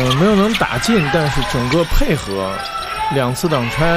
没有能打进，但是整个配合2次挡拆